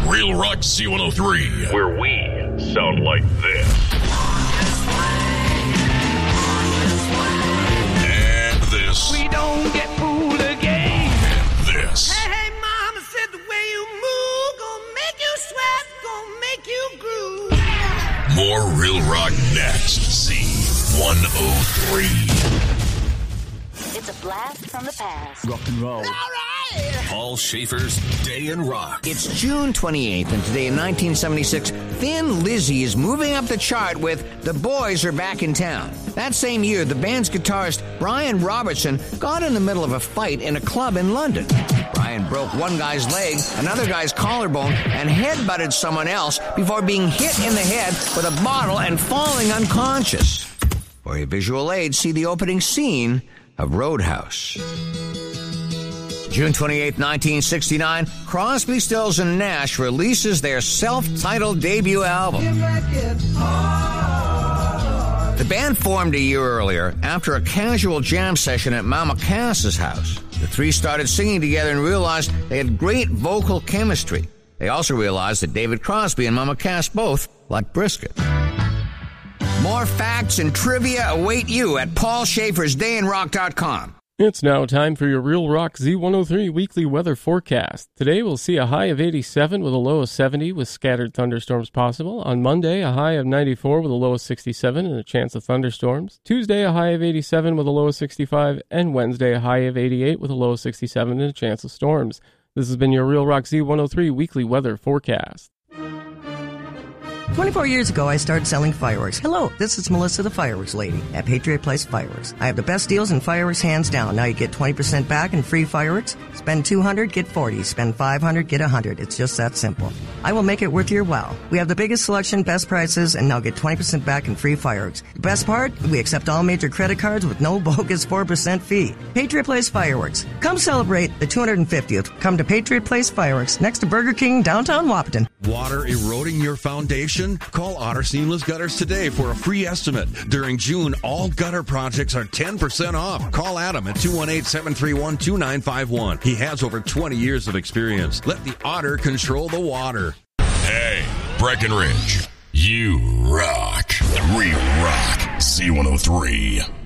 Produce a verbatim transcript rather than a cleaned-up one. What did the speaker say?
Real Rock Z one oh three, where we sound like this. And this. We don't get fooled again. And this. Hey, hey, mama said the way you move gonna make you sweat, gonna make you groove. More Real Rock next. Z one oh three. It's a blast from the past. Rock and roll. All right. Paul Schaefer's Day in Rock. It's June twenty-eighth, and today in nineteen seventy-six, Thin Lizzy is moving up the chart with The Boys Are Back in Town. That same year, the band's guitarist Brian Robertson got in the middle of a fight in a club in London. Brian broke one guy's leg, another guy's collarbone, and headbutted someone else before being hit in the head with a bottle and falling unconscious. For your visual aid, see the opening scene of Roadhouse. June twenty-eighth, nineteen sixty-nine, Crosby, Stills and Nash releases their self-titled debut album. The band formed a year earlier after a casual jam session at Mama Cass's house. The three started singing together and realized they had great vocal chemistry. They also realized that David Crosby and Mama Cass both liked brisket. More facts and trivia await you at paul schafers day in rock dot com. It's now time for your Real Rock Z one oh three weekly weather forecast. Today we'll see a high of eighty-seven with a low of seventy with scattered thunderstorms possible. On Monday, a high of ninety-four with a low of sixty-seven and a chance of thunderstorms. Tuesday, a high of eighty-seven with a low of sixty-five. And Wednesday, a high of eighty-eight with a low of sixty-seven and a chance of storms. This has been your Real Rock Z one oh three weekly weather forecast. twenty-four years ago, I started selling fireworks. Hello, this is Melissa, the fireworks lady at Patriot Place Fireworks. I have the best deals in fireworks, hands down. Now you get twenty percent back in free fireworks. Spend two hundred dollars, get forty dollars. Spend five hundred dollars, get one hundred dollars. It's just that simple. I will make it worth your while. We have the biggest selection, best prices, and now get twenty percent back in free fireworks. The best part? We accept all major credit cards with no bogus four percent fee. Patriot Place Fireworks. Come celebrate the two hundred fiftieth. Come to Patriot Place Fireworks, next to Burger King, downtown Wahpeton. Water eroding your foundation? Call Otter Seamless Gutters today for a free estimate. During June, all gutter projects are ten percent off. Call Adam at two one eight, seven three one, two nine five one. He has over twenty years of experience. Let the Otter control the water. Hey, Breckenridge, you rock. Real Rock Z one oh three.